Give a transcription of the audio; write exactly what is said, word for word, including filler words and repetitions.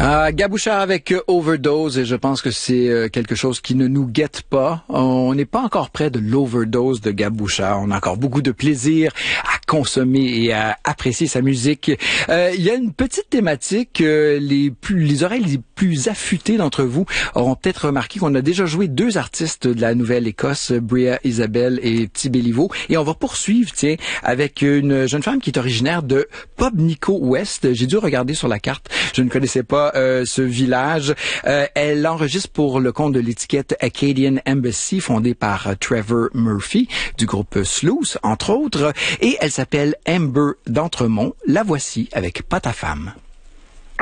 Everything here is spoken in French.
Ah, Gabouchard avec euh, Overdose, et je pense que c'est euh, quelque chose qui ne nous guette pas. On n'est pas encore près de l'overdose de Gabouchard. On a encore beaucoup de plaisir à consommer et à apprécier sa musique. Euh, il y a une petite thématique. Euh, les plus, les oreilles les plus affûtées d'entre vous auront peut-être remarqué qu'on a déjà joué deux artistes de la Nouvelle-Écosse, Bria Isabelle et Petit Béliveau. Et on va poursuivre, tiens, avec une jeune femme qui est originaire de Pobnico Ouest. J'ai dû regarder sur la carte. Je ne connaissais pas euh, ce village. Euh, elle enregistre pour le compte de l'étiquette Acadian Embassy, fondée par euh, Trevor Murphy du groupe Sluice, entre autres. Et elle s'appelle Amber d'Entremont. La voici avec Pas ta femme.